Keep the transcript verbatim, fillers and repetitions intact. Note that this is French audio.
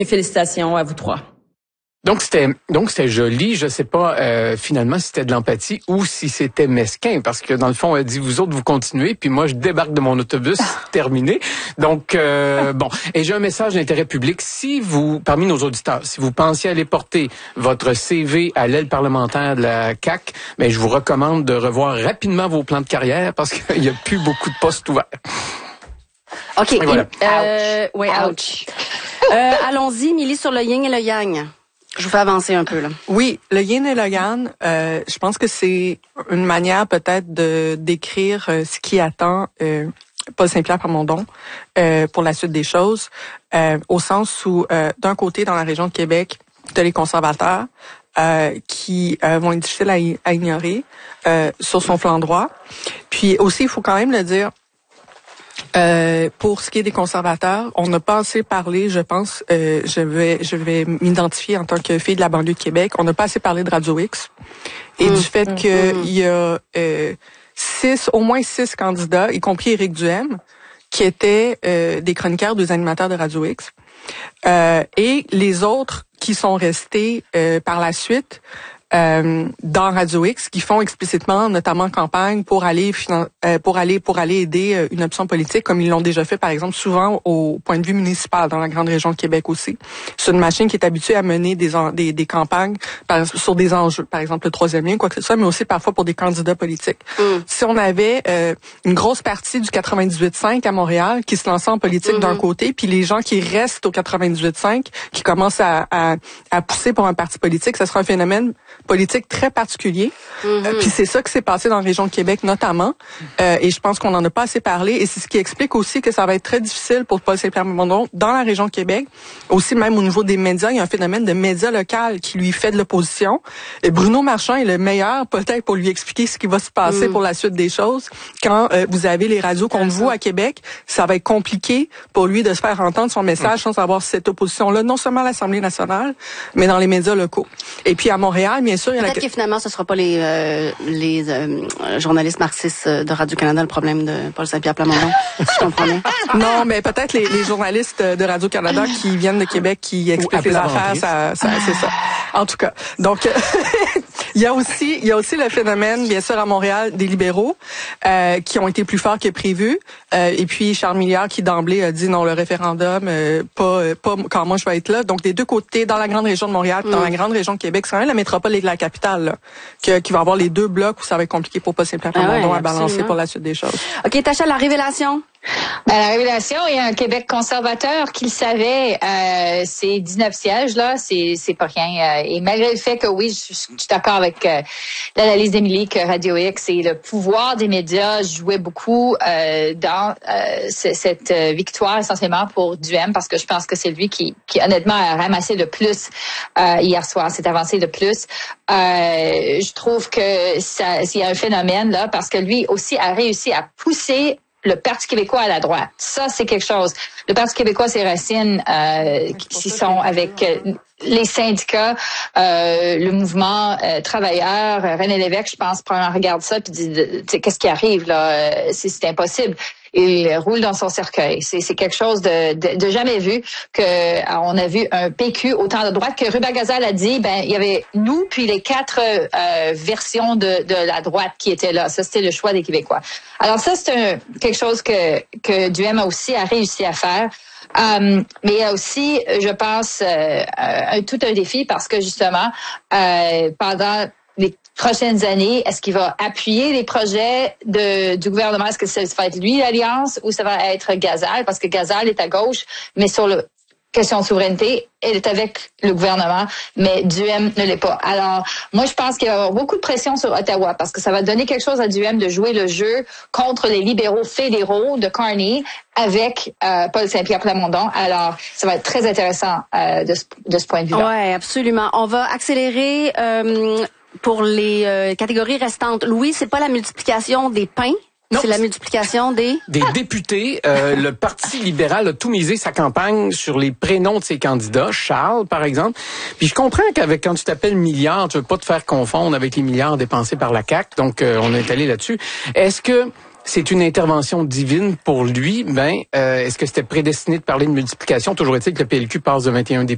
Et félicitations à vous trois. Donc c'était donc c'était joli, je sais pas euh, finalement si c'était de l'empathie ou si c'était mesquin, parce que dans le fond elle dit vous autres vous continuez puis moi je débarque de mon autobus terminé. Donc euh, bon, et j'ai un message d'intérêt public, si vous parmi nos auditeurs, si vous pensiez aller porter votre C V à l'aile parlementaire de la C A Q, ben je vous recommande de revoir rapidement vos plans de carrière parce qu'il y a plus beaucoup de postes ouverts. OK, et voilà. Euh, ouais, ouch. euh, allons-y, Milly, sur le yin et le yang. Je vous fais avancer un peu, là. Oui, le yin et le yang, euh, je pense que c'est une manière peut-être de décrire euh, ce qui attend euh, Paul Saint-Pierre Plamondon euh, pour la suite des choses, euh, au sens où, euh, d'un côté, dans la région de Québec, t'as les conservateurs euh, qui euh, vont être difficiles à, à ignorer euh, sur son flanc droit. Puis aussi, il faut quand même le dire, Euh, pour ce qui est des conservateurs, on n'a pas assez parlé, je pense, euh, je vais je vais m'identifier en tant que fille de la banlieue de Québec, on n'a pas assez parlé de Radio X et mmh, du fait mmh, qu'il mmh. y a euh, six, au moins six candidats, y compris Éric Duhaime, qui étaient euh, des chroniqueurs, des animateurs de Radio X. Euh, et les autres qui sont restés euh, par la suite Euh, dans Radio X, qui font explicitement, notamment campagne pour aller finan- euh, pour aller pour aller aider euh, une option politique, comme ils l'ont déjà fait, par exemple, souvent au point de vue municipal dans la grande région de Québec aussi. C'est une machine qui est habituée à mener des en- des, des campagnes par, sur des enjeux, par exemple le troisième lien, quoi que ce soit, mais aussi parfois pour des candidats politiques. Mm. Si on avait euh, une grosse partie du quatre-vingt-dix-huit cinq à Montréal qui se lançait en politique mm-hmm. d'un côté, puis les gens qui restent au quatre-vingt-dix-huit cinq qui commencent à, à, à pousser pour un parti politique, ça sera un phénomène politique très particulier. Mm-hmm. Euh, puis c'est ça qui s'est passé dans la région de Québec notamment. Euh, et je pense qu'on n'en a pas assez parlé. Et c'est ce qui explique aussi que ça va être très difficile pour Paul Saint-Pierre Plamondon dans la région de Québec. Aussi même au niveau des médias, il y a un phénomène de médias local qui lui fait de l'opposition. Et Bruno Marchand est le meilleur peut-être pour lui expliquer ce qui va se passer mm. pour la suite des choses. Quand euh, vous avez les radios contre vous à Québec, ça va être compliqué pour lui de se faire entendre son message mm. sans avoir cette opposition-là, non seulement à l'Assemblée nationale, mais dans les médias locaux. Et puis à Montréal, bien sûr, il y a Peut-être la... que finalement, ce ne sera pas les, euh, les euh, journalistes marxistes de Radio-Canada le problème de Paul Saint-Pierre Plamondon, si je comprends bien. Non, mais peut-être les, les journalistes de Radio-Canada qui viennent de Québec, qui expliquent les affaires, ça, ça, c'est ça. En tout cas, donc... Il y a aussi, il y a aussi le phénomène, bien sûr, à Montréal, des libéraux euh, qui ont été plus forts que prévu. Euh, et puis Charles Milliard qui d'emblée a dit non, le référendum, euh, pas, pas quand moi je vais être là. Donc des deux côtés, dans la grande région de Montréal, mm. dans la grande région de Québec, c'est quand même la métropole et la capitale là, que, qui va avoir les deux blocs où ça va être compliqué pour Paul Saint-Pierre Plamondon ah ouais, à balancer pour la suite des choses. Ok, Tacha, la révélation. Ben, la révélation, il y a un Québec conservateur qui le savait, euh, c'est dix-neuf sièges, là, c'est, c'est pas rien. Euh, et malgré le fait que, oui, je, je suis d'accord avec euh, l'analyse d'Émilie que Radio X et le pouvoir des médias jouait beaucoup euh, dans euh, c- cette victoire essentiellement pour Duhaime, parce que je pense que c'est lui qui, qui honnêtement, a ramassé le plus euh, hier soir, s'est avancé le plus. Euh, je trouve que ça, il y a un phénomène, là, parce que lui aussi a réussi à pousser le Parti québécois à la droite. Ça, c'est quelque chose. Le Parti québécois, ses racines euh, qui sont avec euh, les syndicats, euh, le mouvement euh, travailleur. René Lévesque, je pense, probablement regarde ça puis dit, qu'est-ce qui arrive là? C'est, c'est impossible. Il roule dans son cercueil. C'est, c'est quelque chose de, de, de jamais vu que on a vu un P Q autant de droite que Ruba Gazal a dit. Ben il y avait nous puis les quatre euh, versions de, de la droite qui étaient là. Ça c'était le choix des Québécois. Alors ça c'est un, quelque chose que que Duhaime a aussi a réussi à faire. Um, mais il y a aussi, je pense, euh, un, tout un défi parce que justement euh, pendant les prochaines années, est-ce qu'il va appuyer les projets de, du gouvernement? Est-ce que ça va être lui, l'Alliance, ou ça va être Gazal? Parce que Gazal est à gauche, mais sur le question de souveraineté, elle est avec le gouvernement, mais Duhaime ne l'est pas. Alors, moi, je pense qu'il va y avoir beaucoup de pression sur Ottawa, parce que ça va donner quelque chose à Duhaime de jouer le jeu contre les libéraux fédéraux de Carney avec euh, Paul Saint-Pierre Plamondon. Alors, ça va être très intéressant euh, de, ce, de ce point de vue-là. Oui, absolument. On va accélérer... Euh pour les euh, catégories restantes. Louis, c'est pas la multiplication des pains, non, c'est la multiplication des... Des députés. Euh, le Parti libéral a tout misé sa campagne sur les prénoms de ses candidats. Charles, par exemple. Puis je comprends qu'avec quand tu t'appelles milliard, tu veux pas te faire confondre avec les milliards dépensés par la C A Q. Donc, euh, on est allé là-dessus. Est-ce que c'est une intervention divine pour lui? Ben, euh, est-ce que c'était prédestiné de parler de multiplication? Toujours est-il que le P L Q passe de vingt et un députés